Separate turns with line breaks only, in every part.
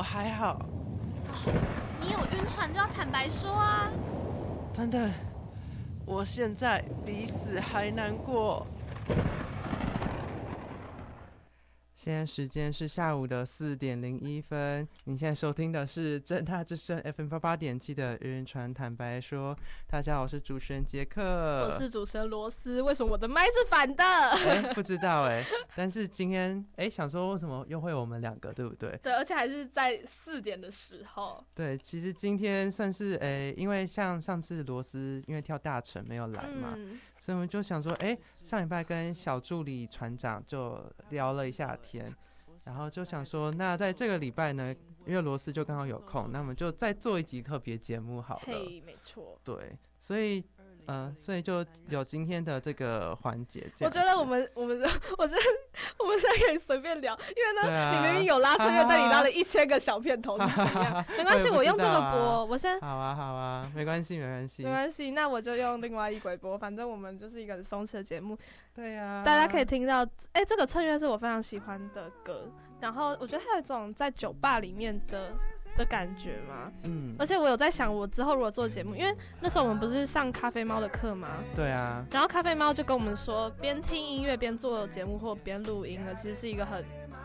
还好。
你有晕船就要坦白说啊。
等等，我现在比死还难过。现在时间是下午的4:01。你现在收听的是政大之声 FM88.7 的晕船坦白说。大家好，我是主持人杰克，
我是主持人罗斯。为什么我的麦是反的？
不知道但是今天想说为什么又会我们两个，对不对？
对，而且还是在4点的时候。
对，其实今天算是因为像上次罗斯因为跳大成没有来嘛，所以我们就想说上礼拜跟小助理船长就聊了一下天，然后就想说那在这个礼拜呢，因为罗斯就刚好有空，那我们就再做一集特别节目好了。
嘿，没错。
对，所以就有今天的这个环节。
我觉得我们现在可以随便聊，因为呢，你明明有拉策略，但你拉了1000个小片头，是怎样？没关系，我用这个播，我先。
好啊，没关系。
那我就用另外一轨播，反正我们就是一个很松弛的节目。
对呀，
大家可以听到，这个衬乐是我非常喜欢的歌，然后我觉得它有一种在酒吧里面的感觉嘛，而且我有在想，我之后如果做节目，因为那时候我们不是上咖啡猫的课吗？
对啊，
然后咖啡猫就跟我们说，边听音乐边做节目或边录音的，其实是一个很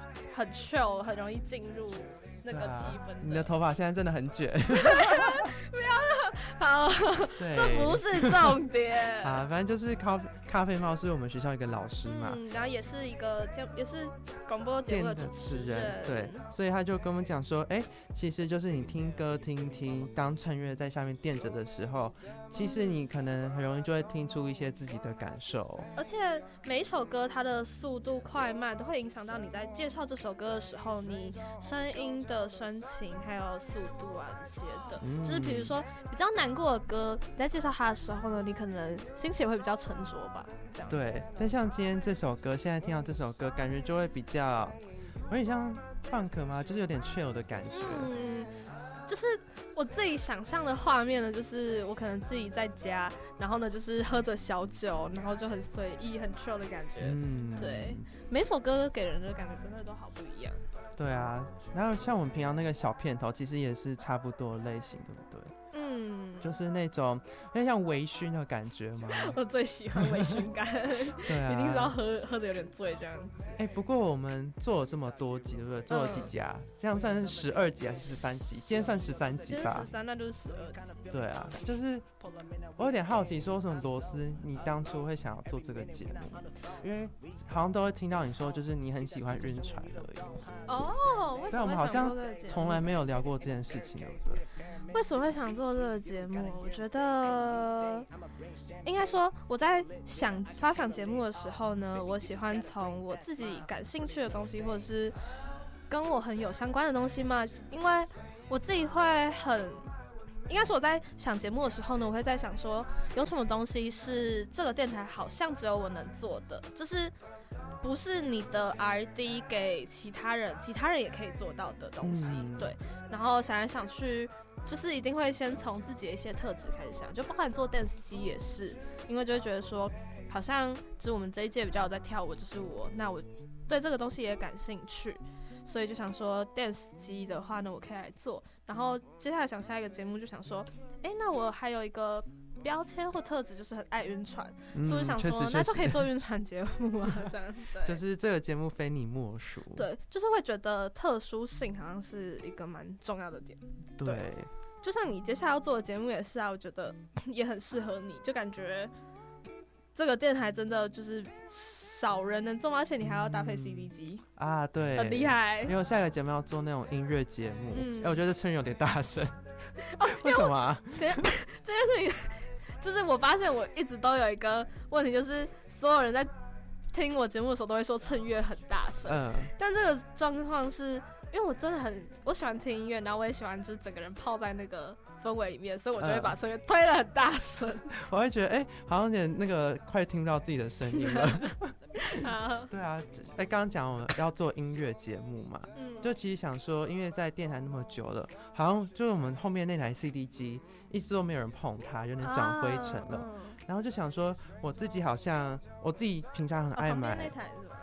chill， 很容易进入那个气氛的。
你的头发现在真的很卷。
不要了，好，这不是重点
啊，反正就是咖啡猫是我们学校一个老师嘛，
然后也是广播节目的主持人，
对，所以他就跟我们讲说，其实就是你听歌听，当衬乐在下面垫着的时候，其实你可能很容易就会听出一些自己的感受，
而且每一首歌它的速度快慢都会影响到你在介绍这首歌的时候，你声音的深情还有速度啊这些的，就是比如说比较难过的歌，你在介绍它的时候呢，你可能心情会比较沉着吧，这样。
对，但像今天这首歌，现在听到这首歌，感觉就会比较有点像 funk 吗？就是有点 chill 的感觉。
就是我自己想象的画面呢，就是我可能自己在家，然后呢就是喝着小酒，然后就很随意很 chill 的感觉。对，每首歌给人的感觉真的都好不一样。
对啊，然后像我们平常那个小片头，其实也是差不多类型，对不对？就是那种有点像微醺的感觉嘛。
我最喜欢微醺感。
对啊，
一定是要喝得有点醉这样子。
不过我们做了这么多集，对不对？做了几集啊？这样算是12集还是13集？今天算13集吧。
今天13，那就是12集。
对啊，就是我有点好奇，说什么罗斯，你当初会想要做这个节目？因为好像都会听到你说，就是你很喜欢晕船而已。
为什么
我们好像从来没有聊过这件事情，对不对？
为什么会想做这个节目？我觉得应该说我在发想节目的时候呢，我喜欢从我自己感兴趣的东西，或者是跟我很有相关的东西嘛。因为我自己会应该说我在想节目的时候呢，我会在想说有什么东西是这个电台好像只有我能做的，就是不是你的 RD 给其他人也可以做到的东西。对，然后想来想去，就是一定会先从自己的一些特质开始想，就包含做 dance 机也是，因为就会觉得说好像就是我们这一届比较有在跳舞，就是那我对这个东西也感兴趣，所以就想说 dance 机的话呢，我可以来做。然后接下来想下一个节目，就想说那我还有一个标签或特质，就是很爱晕船，所以我想说那就可以做晕船节目啊，这样。对，
就是这个节目非你莫属。
对，就是会觉得特殊性好像是一个蛮重要的点。
对，
就像你接下来要做的节目也是啊，我觉得也很适合你，就感觉这个电台真的就是少人能做，而且你还要搭配 CD 机
啊，对，
很厉害。
因为我下一个节目要做那种音乐节目，我觉得这声音有点大声。为什么啊？
这件事情就是我发现我一直都有一个问题，就是所有人在听我节目的时候都会说衬乐很大声，但这个状况是因为我真的我喜欢听音乐，然后我也喜欢就是整个人泡在那个氛围里面，所以我就会把衬乐推得很大声。
我会觉得好像有点那个快听不到自己的声音了。对啊，刚刚讲我们要做音乐节目嘛，就其实想说，因为在电台那么久了，好像就是我们后面那台 CD 机一直都没有人碰它，有点长灰尘了。然后就想说，我自己平常很爱买，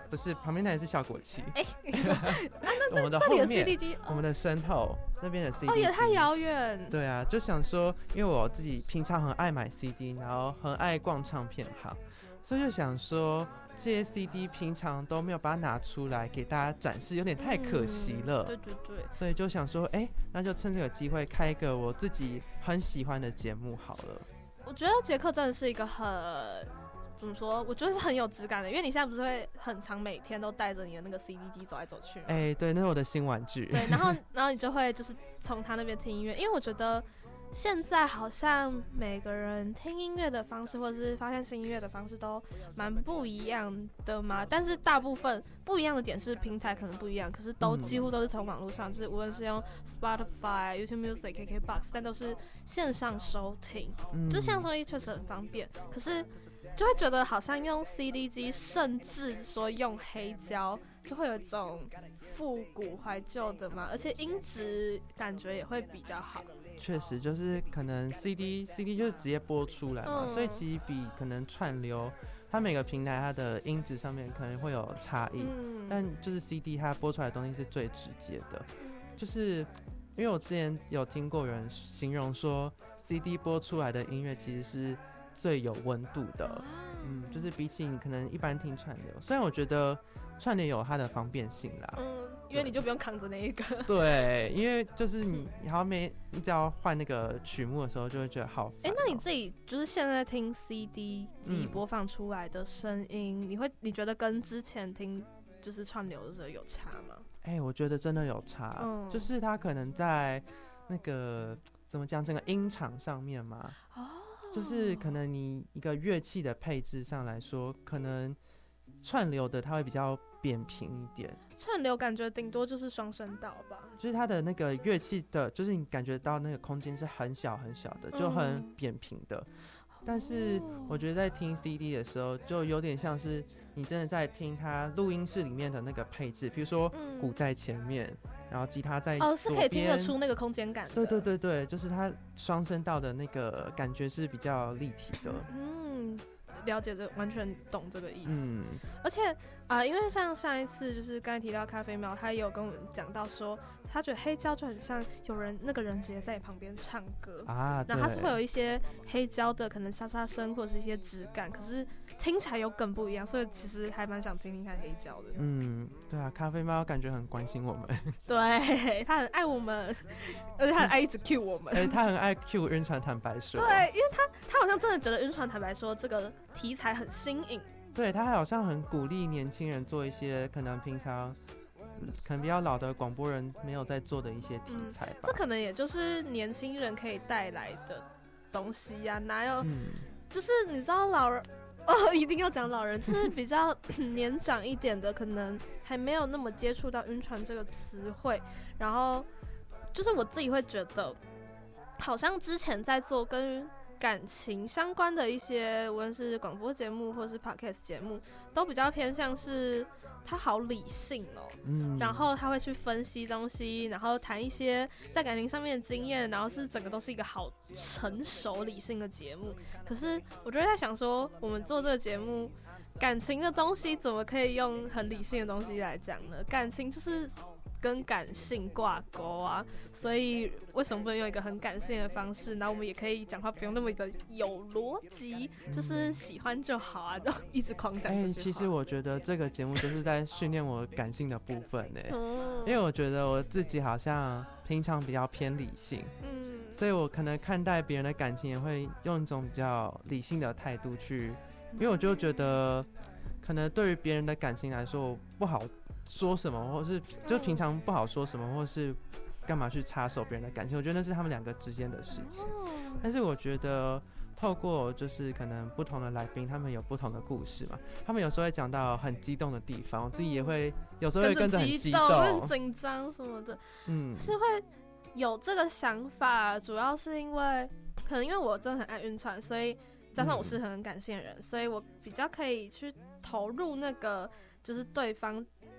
不是，旁边那也是效果器。
那
我们的后面
这里的 CD 机，
我们的身后那边的 CD 机
也太遥远。
对啊，就想说，因为我自己平常很爱买 CD， 然后很爱逛唱片行，所以就想说这些 CD 平常都没有把它拿出来给大家展示，有点太可惜了。
对对对。
所以就想说，那就趁这个机会开一个我自己很喜欢的节目好了。
我觉得杰克真的是一个怎么说？我觉得是很有质感的，因为你现在不是会很常每天都带着你的那个 CD 机走来走去吗？
对，那是我的新玩具。
对，然后你就会就是从他那边听音乐，因为我觉得现在好像每个人听音乐的方式，或者是发现新音乐的方式都蛮不一样的嘛。但是大部分不一样的点是平台可能不一样，可是几乎都是从网络上，就是无论是用 Spotify、YouTube Music、KKBox， 但都是线上收听，就线上收听确实很方便。可是就会觉得好像用 CD 机，甚至说用黑胶，就会有一种复古怀旧的嘛，而且音质感觉也会比较好。
确实，就是可能 CD 就是直接播出来嘛，所以其实比可能串流，它每个平台它的音质上面可能会有差异，但就是 CD 它播出来的东西是最直接的。就是因为我之前有听过人形容说 CD 播出来的音乐其实是最有温度的，就是比起你可能一般听串流，虽然我觉得串流有它的方便性啦，
因为你就不用扛着那一个。
对，因为就是你好像你只要换那个曲目的时候，就会觉得好烦。
那你自己就是现在听 CD 机播放出来的声音，你觉得跟之前听就是串流的时候有差吗？
我觉得真的有差，就是它可能在那个怎么讲，整个音场上面嘛，就是可能你一个乐器的配置上来说，可能串流的它会比较扁平一点，
串流感觉顶多就是双声道吧，
就是它的那个乐器的，就是你感觉到那个空间是很小很小的，就很扁平的。但是我觉得在听 CD 的时候，就有点像是你真的在听它录音室里面的那个配置，比如说鼓在前面，然后吉他在左边，
是可以听得出那个空间感的。
对，就是它双声道的那个感觉是比较立体的。
了解完全懂这个意思。而且因为像上一次就是刚才提到咖啡猫，他也有跟我们讲到说，他觉得黑胶就很像那个人直接在你旁边唱歌然后他是会有一些黑胶的可能沙沙声或者是一些质感，可是听起来又更不一样，所以其实还蛮想听听看黑胶的。
对啊，咖啡猫感觉很关心我们，
对，他很爱我们，而且他很爱一直 cue 我们，
他很爱 cue 晕船坦白说，
对，因为他好像真的觉得晕船坦白说这个题材很新颖，
对，他好像很鼓励年轻人做一些可能平常可能比较老的广播人没有在做的一些题材吧。
这可能也就是年轻人可以带来的东西呀，哪有就是你知道老人一定要讲老人，就是比较年长一点的，可能还没有那么接触到晕船这个词汇，然后就是我自己会觉得好像之前在做跟感情相关的一些无论是广播节目或是 podcast 节目，都比较偏向是他好理性然后他会去分析东西，然后谈一些在感情上面的经验，然后是整个都是一个好成熟理性的节目。可是我就在想说，我们做这个节目感情的东西怎么可以用很理性的东西来讲呢？感情就是跟感性挂钩啊，所以为什么不能用一个很感性的方式？然后我们也可以讲话不用那么的有逻辑，就是喜欢就好啊，就一直狂讲这句话。
其实我觉得这个节目就是在训练我感性的部分因为我觉得我自己好像平常比较偏理性，所以我可能看待别人的感情也会用一种比较理性的态度去，因为我就觉得可能对于别人的感情来说，我不好说什么，或是就平常不好说什么，或是干嘛去插手别人的感情，我觉得那是他们两个之间的事情。但是我觉得透过就是可能不同的来宾，他们有不同的故事嘛，他们有时候会讲到很激动的地方，我自己也会有时候会跟着很激动
很紧张什么的，是会有这个想法，主要是因为可能因为我真的很爱晕船，所以加上我是很感性的人，所以我比较可以去投入那个就是对方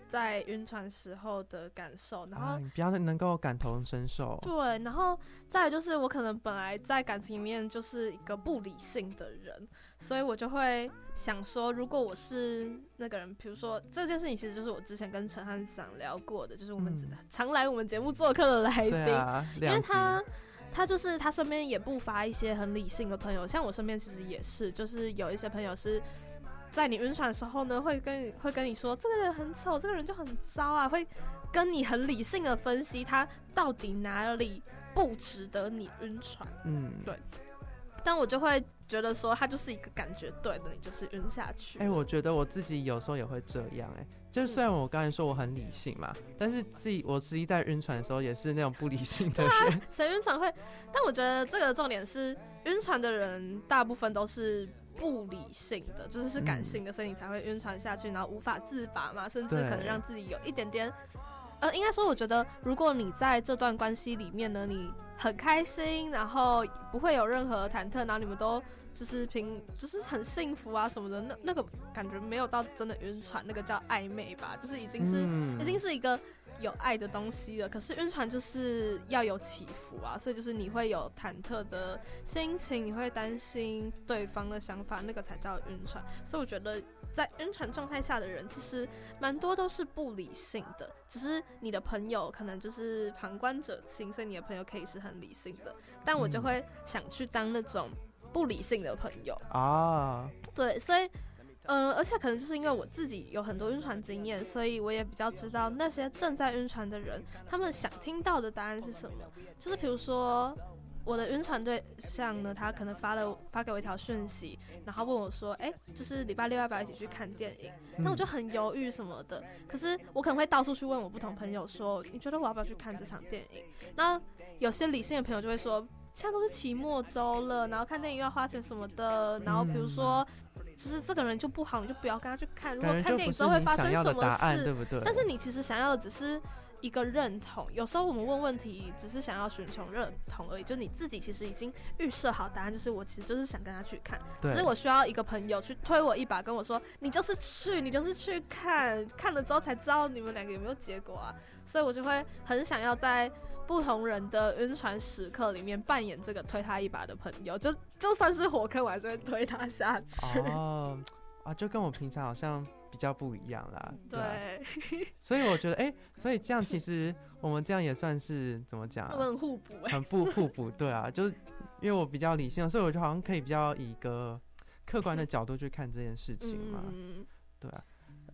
在晕船时候的感受，然后
你比较能够感同身受。
对，然后再来就是我可能本来在感情里面就是一个不理性的人，所以我就会想说，如果我是那个人，比如说这件事情，其实就是我之前跟陈汉桑聊过的，就是我们常来我们节目做客的来宾，
对啊，
因为他就是他身边也不乏一些很理性的朋友，像我身边其实也是，就是有一些朋友是在你晕船的时候呢，会跟你说这个人很丑，这个人就很糟啊，会跟你很理性的分析他到底哪里不值得你晕船。对。但我就会觉得说，他就是一个感觉对的，你就是晕下去。
我觉得我自己有时候也会这样，就虽然我刚才说我很理性嘛，但是我实际在晕船的时候也是那种不理性的人。
谁晕船会？但我觉得这个重点是，晕船的人大部分都是不理性的，就是感性的，所以你才会晕船下去，然后无法自拔嘛，甚至可能让自己有一点点，应该说，我觉得如果你在这段关系里面呢，你很开心，然后不会有任何忐忑，然后你们都就是很幸福啊什么的，那个感觉没有到真的晕船，那个叫暧昧吧，就是已经是一个有爱的东西了。可是晕船就是要有起伏啊，所以就是你会有忐忑的心情，你会担心对方的想法，那个才叫晕船。所以我觉得在晕船状态下的人，其实蛮多都是不理性的，只是你的朋友可能就是旁观者清，所以你的朋友可以是很理性的，但我就会想去当那种不理性的朋友啊。对，所以而且可能就是因为我自己有很多晕船经验，所以我也比较知道那些正在晕船的人，他们想听到的答案是什么。就是比如说我的晕船对象呢，他可能发给我一条讯息，然后问我说，就是礼拜六要不要一起去看电影？那我就很犹豫什么的。可是我可能会到处去问我不同朋友说，你觉得我要不要去看这场电影？那有些理性的朋友就会说，现在都是期末周了，然后看电影又要花钱什么的，然后比如说就是这个人就不好，你就不要跟他去看。如果看电影之后会发生什么事，
对不对？
但是你其实想要的只是一个认同。有时候我们问问题只是想要寻求认同而已，就你自己其实已经预设好答案，就是我其实就是想跟他去看，只是我需要一个朋友去推我一把，跟我说你就是去看，看了之后才知道你们两个有没有结果啊。所以我就会很想要在不同人的晕船时刻里面扮演这个推他一把的朋友，就算是火坑我还是会推他下去。
就跟我平常好像比较不一样啦。
对，
所以我觉得所以这样其实我们这样也算是怎么讲啊？
很互补
很互补。对啊，就是因为我比较理性，所以我就好像可以比较以一个客观的角度去看这件事情嘛。对啊，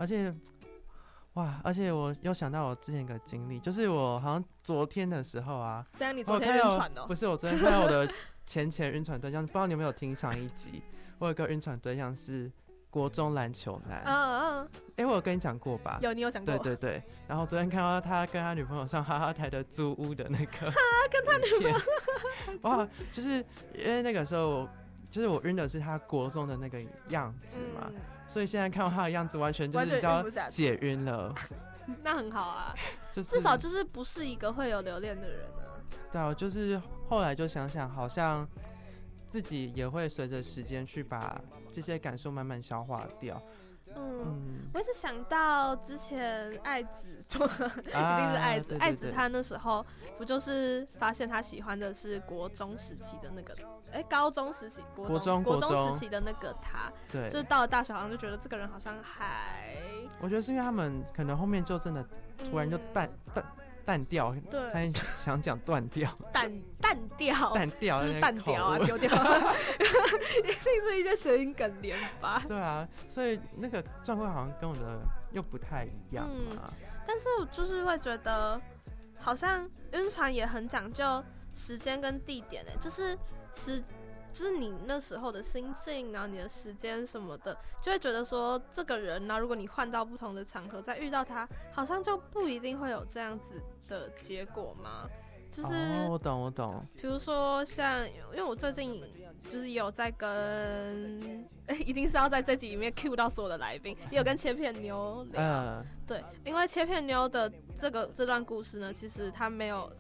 而且我又想到我之前一个经历，就是我好像昨天的时候啊，
这样你昨天晕船哦？
不是，我昨天看到我的前晕船对象，不知道你有没有听上一集？我有个晕船对象是国中篮球男。我有跟你讲过吧？
有，你有讲过。
对。然后昨天看到他跟他女朋友上哈哈台的租屋的那个，
跟他女朋友
哇，就是因为那个时候，就是我晕的是他国中的那个样子嘛。所以现在看到他的样子，完全就是比较解晕了。
那很好啊，至少就是不是一个会有留恋的人啊。
对啊，就是后来就想想，好像自己也会随着时间去把这些感受慢慢消化掉。
我一直想到之前爱子做，一定是爱子。爱子他那时候不就是发现他喜欢的是国中时期的那个，高中时期，国中时期的那个他，对，就是到了大学好像就觉得这个人好像还，
我觉得是因为他们可能后面就真的突然就淡掉，
对，
才想讲断掉，
淡掉，就是淡掉啊，丢掉，一定是一些谐音梗连发。
对啊，所以那个状况好像跟我的又不太一样嘛。
但是我就是会觉得，好像晕船也很讲究时间跟地点，就是你那时候的心境，然后你的时间什么的，就会觉得说这个人呢，如果你换到不同的场合再遇到他，好像就不一定会有这样子的结果嘛。就是
我懂。
比如说像，因为我最近就是也有在跟，一定是要在这集里面 cue 到所有的来宾，也有跟切片妞聊。对，因为切片妞的这段故事呢，其实他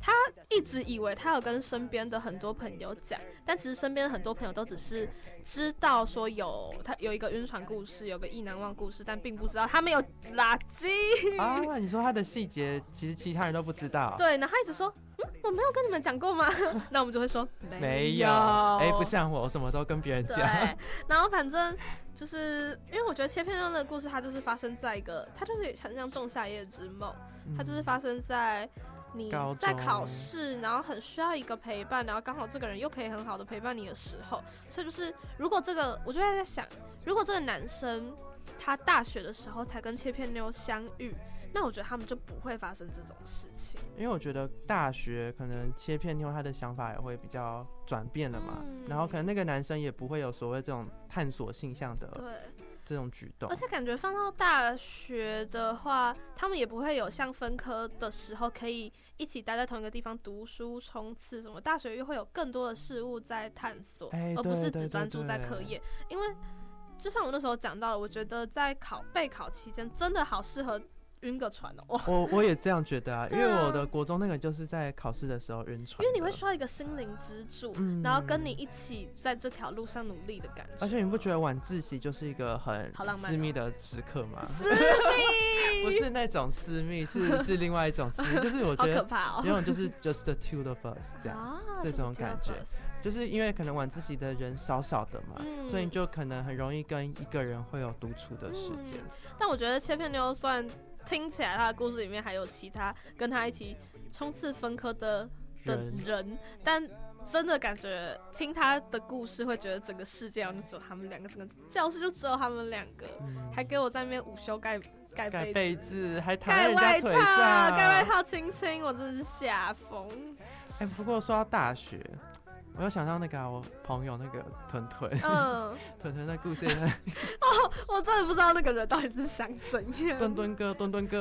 他一直以为他有跟身边的很多朋友讲，但其实身边的很多朋友都只是知道说他有一个晕船故事，有个意难忘故事，但并不知道他们有垃圾
啊。你说他的细节，其实其他人都不知道。
对，然后他一直说，我没有跟你们讲过吗？那我们就会说
没有。不像我什么都跟别人讲。
对，然后反正就是因为我觉得切片中的故事，它就是发生在它就是很像仲夏夜之梦，它就是发生在你在考试，然后很需要一个陪伴，然后刚好这个人又可以很好的陪伴你的时候，所以就是如果我就在想，如果这个男生他大学的时候才跟切片妞相遇，那我觉得他们就不会发生这种事情。
因为我觉得大学可能切片妞他的想法也会比较转变了嘛，然后可能那个男生也不会有所谓这种探索性向的这种举动，
而且感觉放到大学的话，他们也不会有像分科的时候可以一起待在同一个地方读书冲刺什么，大学又会有更多的事物在探索，而不是只专注在课业。因为就像我那时候讲到的，我觉得在备考期间真的好适合晕个船哦。
我也这样觉得啊，因为我的国中那个就是在考试的时候晕船，
因为你会需要一个心灵支柱，然后跟你一起在这条路上努力的感觉。
而且你不觉得晚自习就是一个很私密的时刻吗？
私密
不是那种私密，是另外一种私密，就是我觉得
好可怕
有种就是 just the two of us 这种感觉，就是因为可能晚自习的人少少的嘛，所以你就可能很容易跟一个人会有独处的时间。
但我觉得切片妞算听起来他的故事里面还有其他跟他一起冲刺分科的人，但真的感觉听他的故事会觉得整个世界就只有他们两个，整个教室就只有他们两个，还给我在那边午休盖被子，
还躺在人家腿上
盖外套亲亲，我真的是吓疯。
不过说到大学，我有想到那个我朋友那个屯屯，屯屯的故事
我真的不知道那个人到底是想怎样。
墩墩哥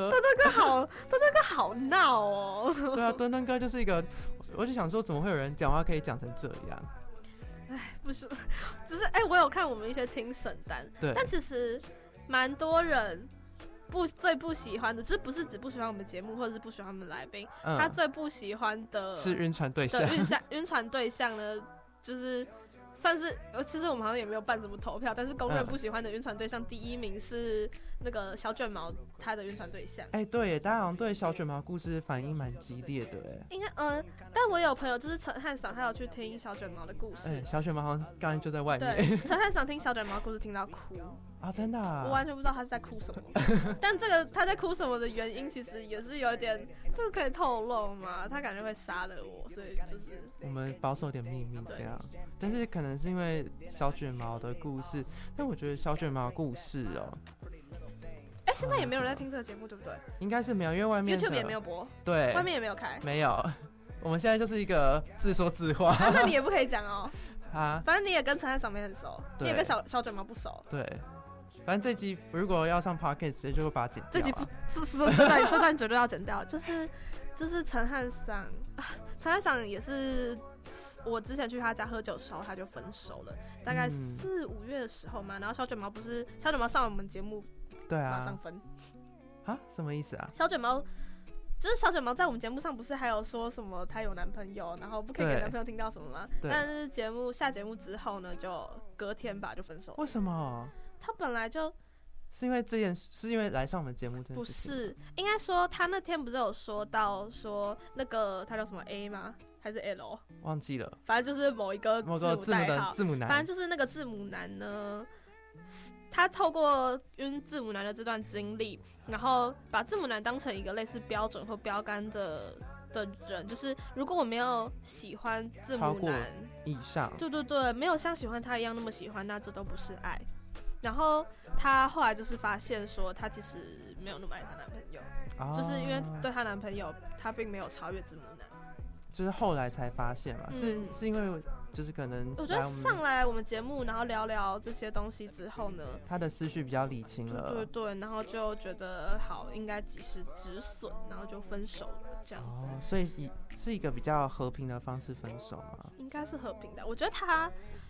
好闹哦。
对啊，墩墩哥就是一个，我就想说，怎么会有人讲话可以讲成这样？
不是，只是我有看我们一些听审单，但其实蛮多人最不喜欢的，就是不是只不喜欢我们节目，或者是不喜欢我们来宾，他最不喜欢的
是晕船对象。
晕船对象呢，就是算是，其实我们好像也没有办什么投票，但是公认不喜欢的晕船对象第一名是那个小卷毛，他的晕船对象。
对耶，大家好像对小卷毛故事反应蛮激烈的耶。
应该但我有朋友就是陈汉桑，他有去听小卷毛的故事。
小卷毛好像刚才就在外面。
对，陈汉桑听小卷毛故事听到哭。
真的
我完全不知道他是在哭什么。但这个他在哭什么的原因，其实也是有点，这个可以透露吗？他感觉会杀了我，所以就是
我们保守点秘密这样。但是可能是因为小卷毛的故事，但我觉得小卷毛的故事
现在也没有人在听这个节目，对不对？
应该是没有，因为外面
YouTube 也没有播，
对，
外面也没有开，
没有。我们现在就是一个自说自话。
那你也不可以讲哦。反正你也跟陈汉桑没很熟，你也跟小卷毛不熟。
对。反正这集如果要上 podcast， 直接就会把它剪掉。
这集不是说这段绝对要剪掉。就是陈汉桑，陈汉桑也是我之前去他家喝酒的时候他就分手了，大概4、5月的时候嘛。然后小卷毛上我们节目，
对啊，
马上分。
什么意思啊？
小卷毛在我们节目上不是还有说什么她有男朋友，然后不可以给男朋友听到什么吗？但是下节目之后呢，就隔天吧就分手了。
为什么？
他本来就是
因为来上我们节目这件事情？
不是，应该说他那天不是有说到说那个他叫什么 A 吗？还是 L？
忘记了，
反正就是某个
字母男，
反正就是那个字母男呢，他透过晕字母男的这段经历，然后把字母男当成一个类似标准或标杆的人，就是如果我没有喜欢字母男
以上，
对，没有像喜欢他一样那么喜欢，那这都不是爱。然后她后来就是发现说，她其实没有那么爱她男朋友，就是因为对她男朋友，她并没有超越字母男。
就是后来才发现嘛，是因为就是可能
我觉得上来我们节目，然后聊聊这些东西之后呢，
她的思绪比较理清了，
对，然后就觉得好，应该及时止损，然后就分手了这样子。
所以是一个比较和平的方式分手吗？
应该是和平的。我觉得她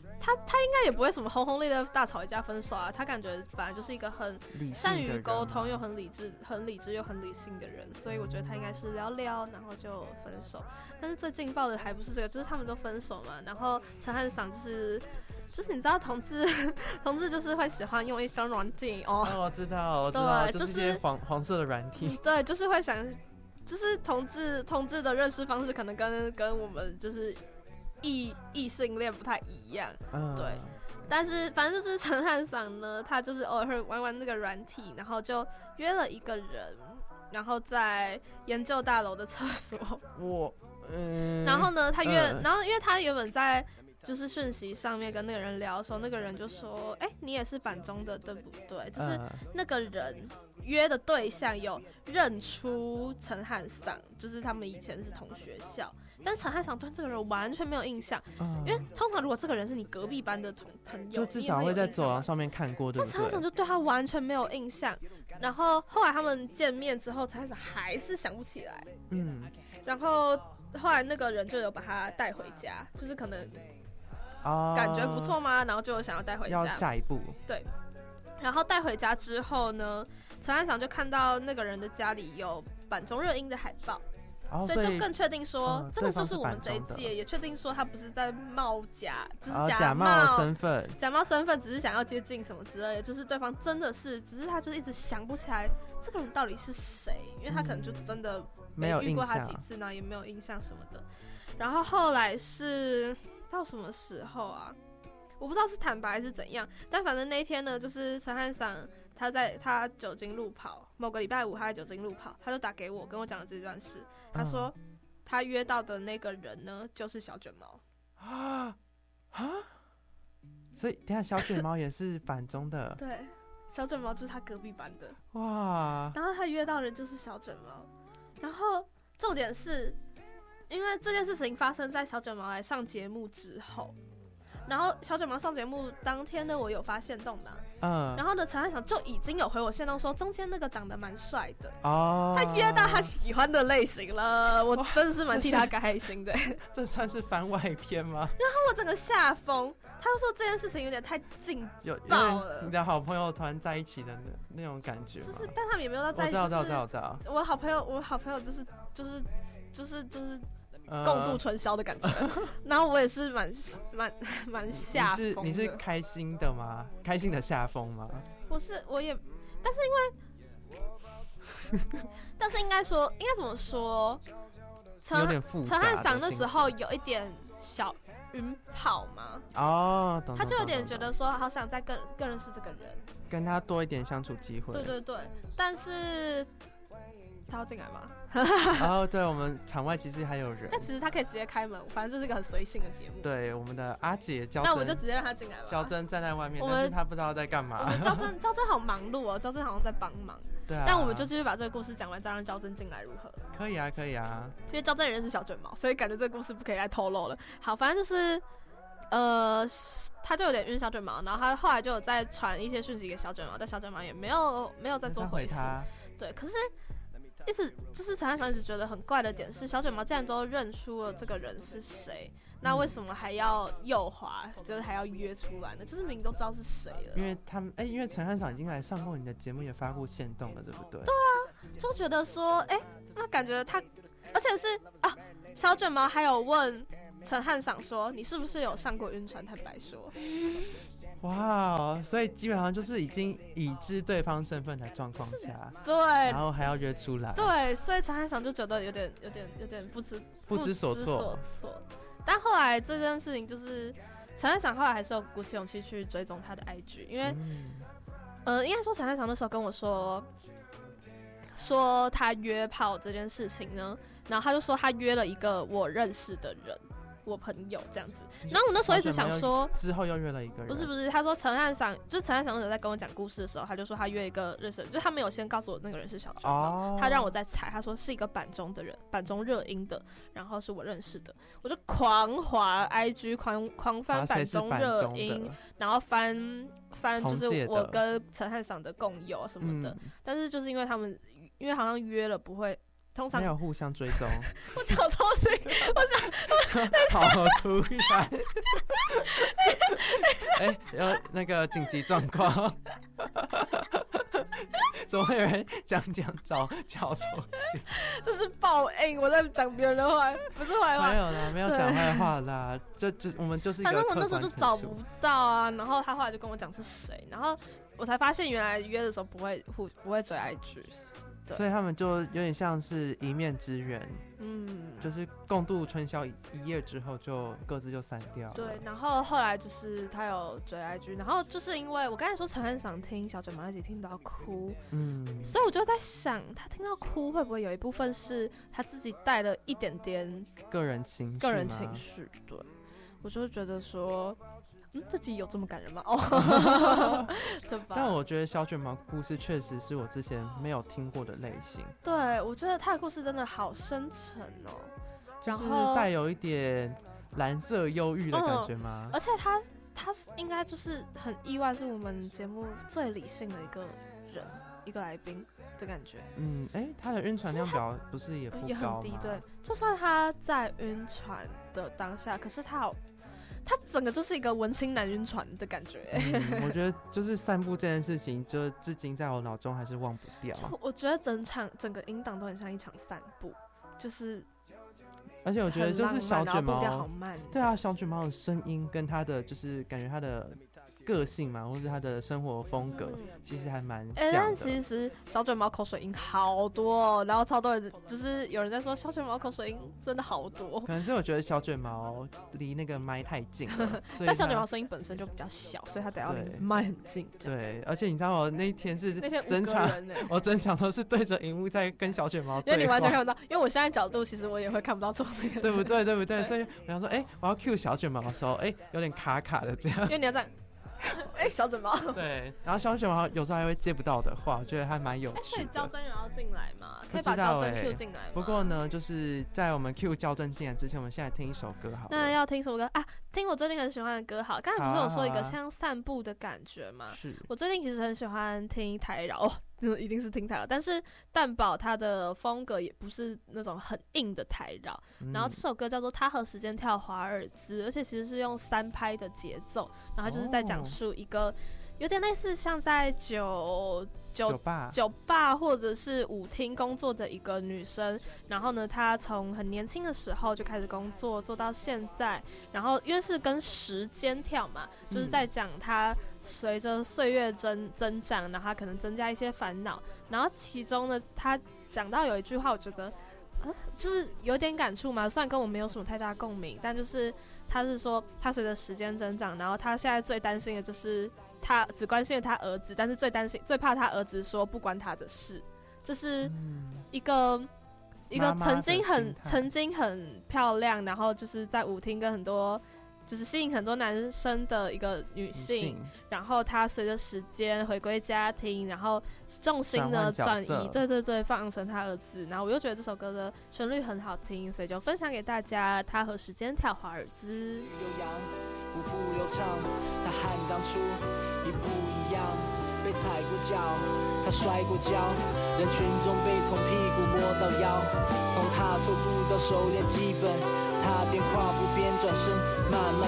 他应该也不会什么轰轰烈烈大吵一架分手啊，他感觉本来就是一个很善于沟通又很理智又很理性的人，所以我觉得他应该是聊聊然后就分手。但是最劲爆的还不是这个，就是他们都分手嘛，然后陈汉嗓就是你知道同志就是会喜欢用一些软体哦，
我知道，
对，
就是一些黄色的软体，
对，就是会想，就是同志的认识方式可能跟我们就是异性恋不太一样，对。但是反正就是陈汉嗓呢，他就是偶尔会玩那个软体，然后就约了一个人，然后在研究大楼的厕所。然后呢，然后因为他原本在就是讯息上面跟那个人聊的时候，那个人就说：“你也是板中的，对不对？”就是那个人约的对象有认出陈汉嗓，就是他们以前是同学校。但是陈汉嗓对这个人完全没有印象，因为通常如果这个人是你隔壁班的朋友，
就至少会在走廊上面看过，对不对？
但陈汉嗓就对他完全没有印象。然后后来他们见面之后，陈汉嗓还是想不起来。然后后来那个人就有把他带回家，就是可能感觉不错吗？然后就想要带回家。
要下一步。
对。然后带回家之后呢，陈汉嗓就看到那个人的家里有板中热音的海报。所以就更确定说，真的是不是我们这一届，也确定说他不是在冒假，就是假冒
身份，
只是想要接近什么之类的，就是对方真的是，只是他就是一直想不起来这个人到底是谁，因为他可能就真的没遇过他几次呢，也没有印象什么的。然后后来是到什么时候啊？我不知道是坦白还是怎样，但反正那一天呢，就是陈汉嗓他酒精路跑，某个礼拜五他在酒精路跑，他就打给我，跟我讲了这段事。他说他约到的那个人呢，就是小卷毛。
所以等一下小卷毛也是板中的。
对，小卷毛就是他隔壁班的。
哇！
然后他约到的人就是小卷毛，然后重点是，因为这件事情发生在小卷毛来上节目之后。然后小卷毛上节目当天呢，我有发限动嘛，然后呢，陈汉嗓就已经有回我限动说，中间那个长得蛮帅的，他约到他喜欢的类型了，我真的是蛮替他开心的。
这算是番外篇吗？
然后我整个下风，他就说这件事情有点太劲爆了。
你的好朋友团在一起的那种感觉吗？
就是，但他们也没有到在一起。
我知道。
我好朋友就是共度春宵的感觉，然后我也是蛮下风的。
你是开心的吗？开心的下风吗？
我也，但是应该怎么说？
有点复杂。
陈汉嗓那时候有一点小晕泡嘛，
懂。
他就有点觉得说，好想再更认识这个人，
跟他多一点相处机会。
对，但是他要进来吗？
然后对，我们场外其实还有人，
但其实他可以直接开门，反正这是个很随性的节目。
对，我们的阿姐娇珍，
那我们就直接让他进来吧。
娇珍站在外面，但是他不知道在干嘛。
娇珍好忙碌哦，娇珍好像在帮忙。
对啊。
但我们就继续把这个故事讲完，再让娇珍进来如何？
可以啊。
因为娇珍也认识小卷毛，所以感觉这个故事不可以再透露了。好，反正就是他就有点晕小卷毛，然后他后来就有再传一些讯息给小卷毛，但小卷毛也没有再做回复。对，可是一直就是陈汉嗓一直觉得很怪的点是，小卷毛既然都认出了这个人是谁，那为什么还要右滑，就是还要约出来呢？就是明明都知道是谁了。
因为陈汉嗓已经来上过你的节目，也发过限动了，对不对？
对啊，就觉得说，那感觉他，而且是小卷毛还有问陈汉嗓说，你是不是有上过晕船坦白说？
哇，所以基本上就是已经已知对方身份的状况下，
对，
然后还要约出来，
对，所以陈汉嗓就觉得有点不知所措。但后来这件事情就是陈汉嗓后来还是有鼓起勇气去追踪他的 IG， 因为应该说陈汉嗓那时候跟我说他约炮这件事情呢，然后他就说他约了一个我认识的人。我朋友这样子，然后我那时候一直想说，
之后又约了一个人，
不是，他说陈汉嗓那时候在跟我讲故事的时候，他就说他约一个认识的人，就他没有先告诉我那个人是小卷毛，他让我再猜，他说是一个板中的人，板中热音的，然后是我认识的，我就狂滑 IG 狂翻板中热音，然后翻就是我跟陈汉嗓的共友什么的，但是就是因为他们好像约了不会。 通常
没有互相追踪。
我讲错声，
好突然！有那个紧急状况，怎么会有人讲叫错心？
这是报应，我在讲别人的坏，不是坏话。
没有啦，没有讲坏话啦，我们就是一个。
反正我那时候就找不到啊，然后他后来就跟我讲是谁，然后我才发现原来约的时候不会追 IG。
所以他们就有点像是一面之缘，就是共度春宵一夜之后就各自就散掉了。
对，然后后来就是他有追 IG， 然后就是因为我刚才说陈汉赏听小卷毛那集听到哭，所以我就在想，他听到哭会不会有一部分是他自己带了一点点
个人情
绪？对，我就觉得说。这集有这么感人吗？对吧？
但我觉得小卷毛故事确实是我之前没有听过的类型。
对，我觉得他的故事真的好深沉哦，
就是带有一点蓝色忧郁的感觉吗？
而且他应该就是很意外，是我们节目最理性的一个来宾的感觉。
他的晕船量表不是也不高吗？
也很低，对。就算他在晕船的当下，可是他整个就是一个文青男晕船的感觉。
我觉得就是散步这件事情，就至今在我脑中还是忘不掉。
我觉得整个音档都很像一场散步，就是。
而且我觉得就是小卷毛，
好慢。
对啊，小卷毛的声音跟他的就是感觉他的个性嘛，或是他的生活风格，其实还蛮像的。
但其实小卷毛口水音好多，然后超多人就是有人在说小卷毛口水音真的好多。
可能是我觉得小卷毛离那个麦太近了，
但小卷毛声音本身就比较小，所以他得要离麦很近。
对，而且你知道我那一天是整场，我整场都是对着荧幕在跟小卷毛对话，
因为你完全看不到，因为我现在角度其实我也会看不到错那个，
对不对？所以我想说，我要 cue 小卷毛的时候，有点卡的这样，
因为你要这样。小卷毛
对，然后小卷毛有时候还会接不到的话，我觉得还蛮有趣的。
所以娇珍有要进来吗？可以把娇珍 Q 进来吗？
不过呢，就是在我们 Q 娇珍进来之前，我们现在听一首歌好了。
那要听什么歌啊？听我最近很喜欢的歌好。刚才不是有说一个像散步的感觉吗？
是
我最近其实很喜欢听台饶，一定是听台饶，但是蛋堡他的风格也不是那种很硬的台饶。然后这首歌叫做《他和时间跳华尔兹》，而且其实是用3拍的节奏，然后就是在讲述一个有点类似像在酒吧或者是舞厅工作的一个女生，然后呢，她从很年轻的时候就开始工作，做到现在，然后因为是跟时间跳嘛，就是在讲她随着岁月增长，然后她可能增加一些烦恼，然后其中呢，她讲到有一句话，我觉得就是有点感触嘛，虽然跟我没有什么太大共鸣，但就是她是说她随着时间增长，然后她现在最担心的就是他只关心了他儿子，但是最怕他儿子说不关他的事，就是一个曾经很漂亮，然后就是在舞厅跟很多就是吸引很多男生的一个女性，然后她随着时间回归家庭，然后重心呢转移，对，放成她儿子，然后我又觉得这首歌的旋律很好听，所以就分享给大家。她和时间跳华尔兹。
舞步流畅，他和当初一不一样，被踩过脚，他摔过跤，人群中被从屁股摸到腰，从踏错步到熟练基本，他边跨步边转身，慢慢